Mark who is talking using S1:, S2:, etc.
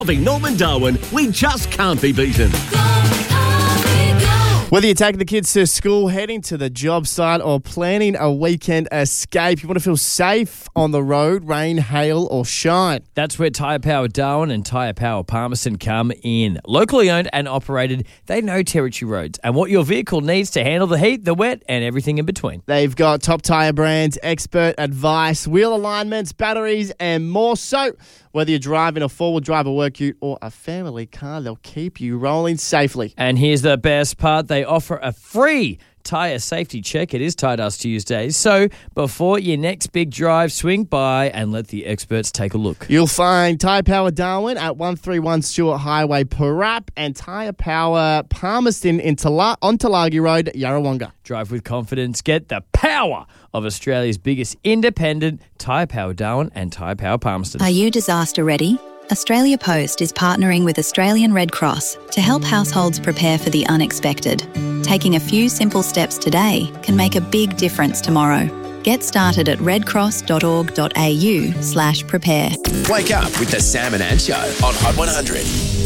S1: Norman Darwin, we just can't be beaten.
S2: Whether you're taking the kids to school, heading to the job site, or planning a weekend escape, you want to feel safe on the road, rain, hail, or shine.
S3: That's where Tyre Power Darwin and Tyre Power Palmerston come in. Locally owned and operated, they know Territory roads and what your vehicle needs to handle the heat, the wet, and everything in between.
S2: They've got top tyre brands, expert advice, wheel alignments, batteries, and more. So whether you're driving a four-wheel drive, a work ute, or a family car, they'll keep you rolling safely.
S3: And here's the best part. They offer a free tyre safety check. It is Tyre Dust Tuesdays. So before your next big drive, swing by and let the experts take a look.
S2: You'll find Tyre Power Darwin at 131 Stewart Highway, Parap, and Tyre Power Palmerston on Tulagi Road, Yarrawonga.
S3: Drive with confidence. Get the power of Australia's biggest independent Tyre Power Darwin and Tyre Power Palmerston.
S4: Are you disaster ready? Australia Post is partnering with Australian Red Cross to help households prepare for the unexpected. Taking a few simple steps today can make a big difference tomorrow. Get started at redcross.org.au/prepare.
S5: Wake up with the Sam and Ant Show on Hot 100.